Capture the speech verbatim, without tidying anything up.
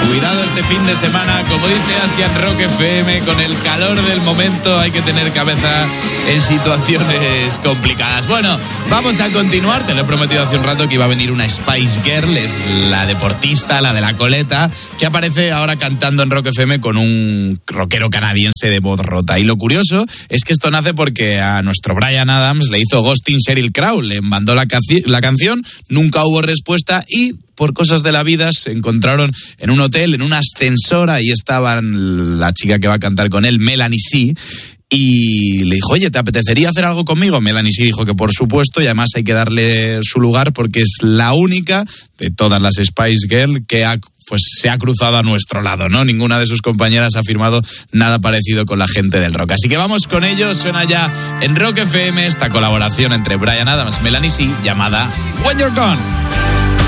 Cuidado este fin de semana, como dice Asian Rock F M, con el calor del momento hay que tener cabeza en situaciones complicadas. Bueno, vamos a continuar. Te lo he prometido hace un rato que iba a venir una Spice Girl, es la deportista, la de la coleta, que aparece ahora cantando en Rock F M con un rockero canadiense de voz rota. Y lo curioso es que esto nace porque a nuestro Bryan Adams le hizo ghosting Sheryl Crow, le mandó la, caci- la canción, nunca hubo respuesta y por cosas de la vida se encontraron en un hotel, en una ascensora, y estaban la chica que va a cantar con él, Melanie C., y le dijo, oye, ¿te apetecería hacer algo conmigo? Melanie sí dijo que por supuesto, y además hay que darle su lugar porque es la única de todas las Spice Girls que ha, pues, se ha cruzado a nuestro lado, ¿no? Ninguna de sus compañeras ha firmado nada parecido con la gente del rock. Así que vamos con ellos. Suena ya en Rock F M esta colaboración entre Bryan Adams y Melanie C., llamada When You're Gone.